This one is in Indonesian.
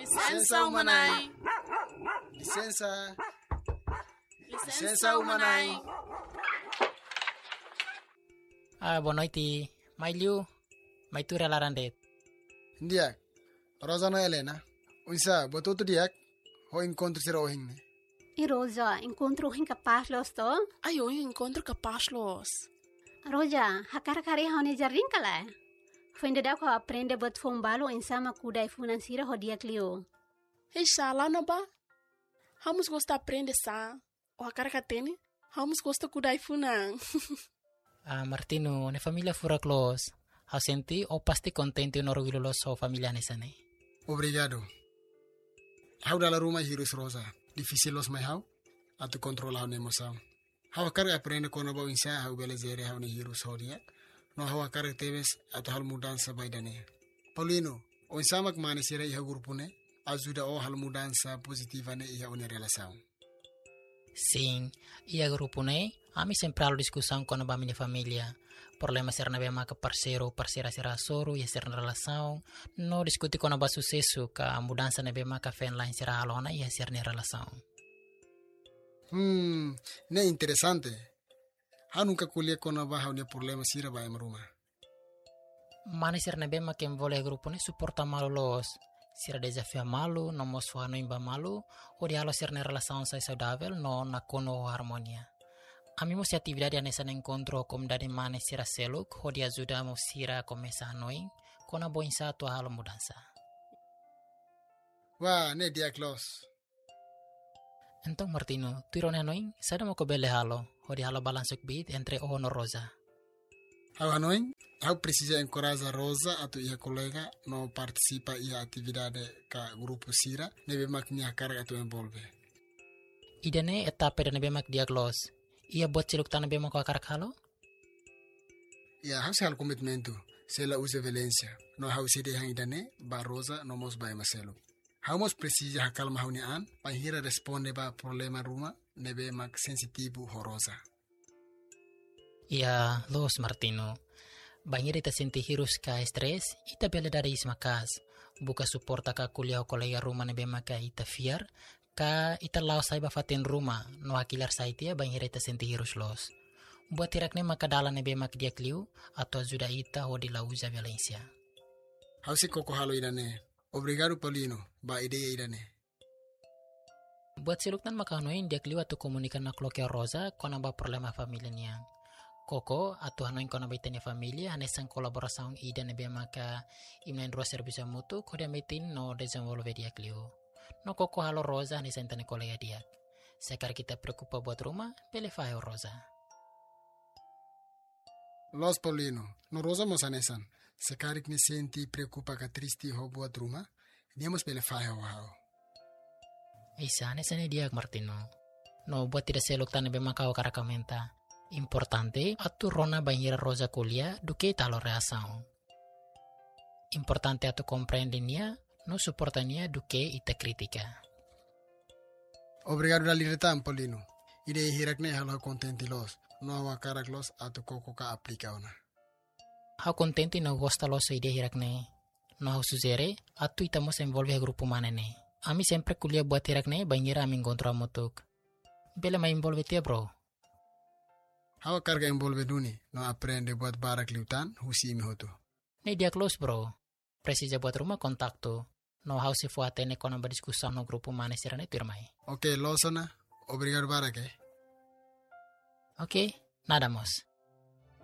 Licença umanay. Licença umanay. Boa noite. Mai Liu, mai tu relarandet. Ndiak, Rosa no Helena. Unsa, botuto diak, ho encontro sira ohingne. E Rosa, encontro hin capaz los to? Ay, hoy encontro capaz los. Rosa, hakar-kari hone jarring kala. Fende da ko aprende bot fombalo insama kudai financiera ho diak Liu. Hey, shala na ba? Vamos gostar aprender sa. O a cara que tem, vamos gostar kudai funang. Martino, ne familia fura close. Hau senti o pasti contente no orgulho los so familia nesane. Obrigado. Hau dalla Roma hirus Rosa. Difícil los mai hau, atu controla ne emoção. Hau kar aprende kono ba insa hau belezere hau ne hirus hodia. No hau kar teves atu hal mudança baidane. Paulino, o insamak mane sira iha grupune, ajuda o hal mudança positiva ne iha une relação. Sim, ia grupo ne, ami sempre halo discussão com a minha família. Problema ser na bema que parceiro, parceira será soro e ser na relação. No discutir com a sucesso que a mudança na bema que fen lá será alona e ser na relação. Ne interessante. Ha nunca colhe com a barra ne problema sira ba emruma. Mane ser na bema que envolve grupo ne suporta malo los. Sira desafio malu, no mos no imba malu, o dialo ser na relação sai saudável, no na kono harmonia. Amimo se atividade nessa encontro como dade mane sira seluk, o dia ajuda mo sira começa a noi, com a boinsa tua halo mudança. Wah, ne dia close. Então Martino, tu irone noi, sada mo ko bele halo, o di halo balansuk bit entre o no Rosa. Hau hanoi, hau precisa encorajar Rosa atau ia colega no participa ia atividade ka grupo sira, nebe mak nia carga tu envolve. Idane etapa dan nebe mak diaglos. Ia buat ciluk tanah nebe mak akar halo? Ya, hau sehal komitmentu, sela usa Valencia. No hau sede hang idane, ba Rosa no mos ba maselu. Hau mos precisa hakal mahuni an, panghira responde ba problema ruma, nebe mak sensitivo ho Rosa. Ia, los Martino. Banhir ita senti hirus ka stres, ita bela dari ismakas. Buka suporta ka kuliah o kolega rumah nebe maka ita fiar, ka ita lao saiba fatin rumah, no akilar saitia banhir ita senti hirus los. Buat tirakne maka dala nebe mak dia kliu, atau ajuda ita ho di lauza Valencia. Hau si koko halo idane. Obrigado Paulino, ba ideia idane. Buat siluktan maka hanoin dia kliu atau komunikan na kloke Rosa, kona ba problema familia niang. Koko atau hanoin kona baitanya familia hanesan kolaboração ida nebe maka imnain dua serviço mutu kode metin no desenvolve dia kliu. No koko halo Rosa hanesan tane kolega dia. Sekar kita preocupa buat rumah, pele faio Rosa. Los Paulino, no Rosa mos hanesan. Sekarik ni senti preocupa ka tristi ho buat rumah, niamos pele faio hao. Isa hanesan dia Martino. No buat tidak selok tane nebe maka o karakamenta. Importante atu rona banhira Rosa kuliah do que talo reação. Importante atu compreendia, no suportania do que ita crítica. Obrigado da liretan Paulino. Ide hirakne halo contenti los. No awa karak los atu koko ka aplika ona. Hau contenti no gosta los ide hirakne. No hau suzere atu itamos envolve grupo manene. Ami sempre kuliah buat hirakne banhira ami encontro amutuk. Bela mai envolve tia bro. Hawa carga envolve duni, no aprende buat barak liutan, husi imi hotu. Ne dia close bro. Precisa buat rumah kontaktu. No how se fuate ne kona berdiskussão no grupo mane serane pirmai. Ok, losona. Obrigado barak Ok, nada mos.